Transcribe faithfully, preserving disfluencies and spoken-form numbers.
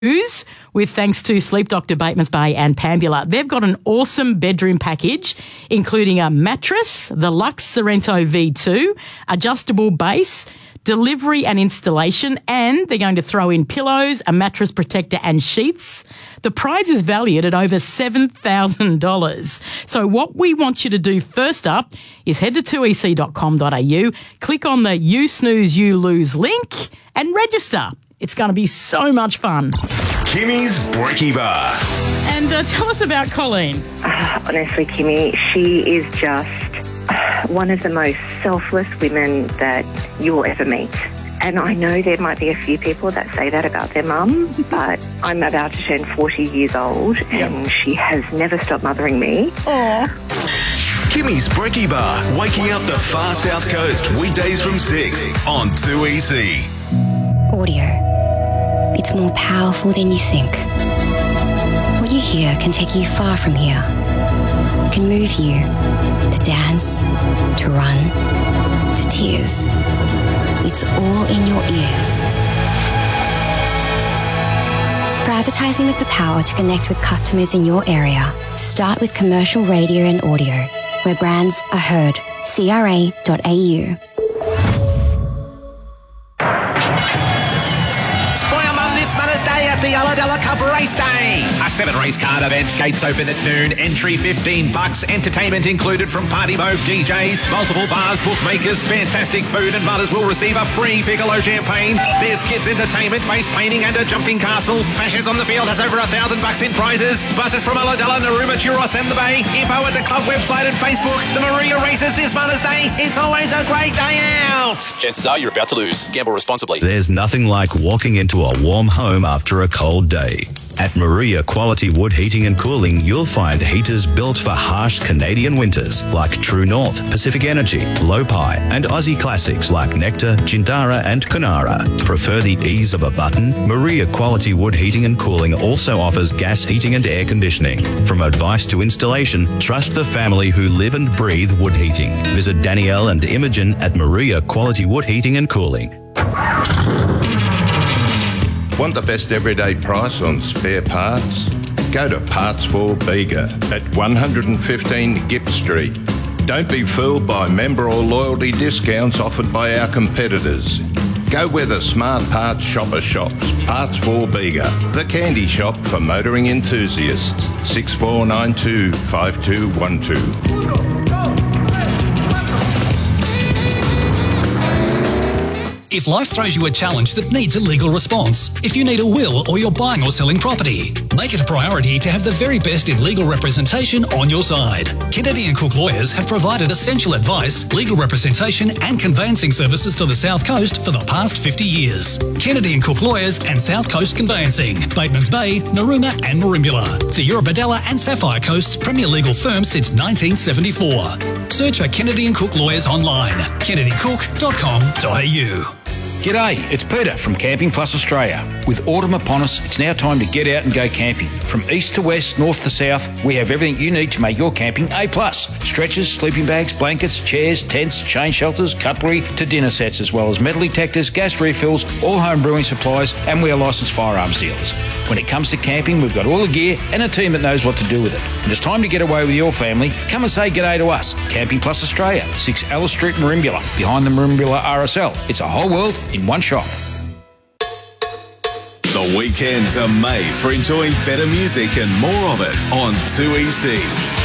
with thanks to Sleep Doctor, Batemans Bay and Pambula. They've got an awesome bedroom package, including a mattress, the Lux Sorrento V two, adjustable base, delivery and installation, and they're going to throw in pillows, a mattress protector and sheets. The prize is valued at over seven thousand dollars. So what we want you to do first up is head to two e c dot com dot a u, click on the You Snooze, You Lose link and register. It's going to be so much fun. Kimmy's Brekkie Bar. And uh, tell us about Colleen. Uh, honestly, Kimmy, she is just uh, one of the most selfless women that you will ever meet. And I know there might be a few people that say that about their mum, but I'm about to turn forty years old and yep. she has never stopped mothering me. Aww. Kimmy's Brekkie Bar, waking up the far south coast, weekdays from six on two E C. Audio. It's more powerful than you think. What you hear can take you far from here. It can move you to dance, to run, to tears. It's all in your ears. For advertising with the power to connect with customers in your area, start with commercial radio and audio, where brands are heard. C R A dot A U. Mother's Day at the Ulladulla Cup Race Day. A seven race card event, gates open at noon, entry fifteen bucks, entertainment included from Party Mode D Js, multiple bars, bookmakers, fantastic food, and mutters will receive a free Piccolo champagne. There's kids entertainment, face painting and a jumping castle. Passions on the Field has over a thousand bucks in prizes. Buses from Ulladulla, Narooma, Churros and the Bay. Info at the club website and Facebook. The Maria races this Mother's Day. It's always a great day out. Chances are you're about to lose. Gamble responsibly. There's nothing like walking into a warm home after a cold day. At Maria Quality Wood Heating and Cooling, you'll find heaters built for harsh Canadian winters like True North, Pacific Energy, Lopi, and Aussie classics like Nectar, Jindara, and Kunara. Prefer the ease of a button? Maria Quality Wood Heating and Cooling also offers gas heating and air conditioning. From advice to installation, trust the family who live and breathe wood heating. Visit Danielle and Imogen at Maria Quality Wood Heating and Cooling. Want the best everyday price on spare parts? Go to Parts for Bega at one fifteen Gipp Street. Don't be fooled by member or loyalty discounts offered by our competitors. Go where the smart parts shopper shops. Parts for Bega, the candy shop for motoring enthusiasts. six four nine two, five two one two. If life throws you a challenge that needs a legal response, if you need a will or you're buying or selling property, make it a priority to have the very best in legal representation on your side. Kennedy and Cook Lawyers have provided essential advice, legal representation and conveyancing services to the South Coast for the past fifty years. Kennedy and Cook Lawyers and South Coast Conveyancing, Batemans Bay, Narooma and Merimbula. The Eurobodalla and Sapphire Coast's premier legal firm since nineteen seventy-four. Search for Kennedy and Cook Lawyers online, kennedy cook dot com dot a u. G'day, it's Peter from Camping Plus Australia. With autumn upon us, it's now time to get out and go camping. From east to west, north to south, we have everything you need to make your camping A plus. Stretchers, sleeping bags, blankets, chairs, tents, chain shelters, cutlery to dinner sets, as well as metal detectors, gas refills, all home brewing supplies, and we are licensed firearms dealers. When it comes to camping, we've got all the gear and a team that knows what to do with it. When it's time to get away with your family, come and say g'day to us. Camping Plus Australia, six Alice Street, Merimbula, behind the Merimbula R S L. It's a whole world in one shop. The weekends are made for enjoying better music and more of it on two E C.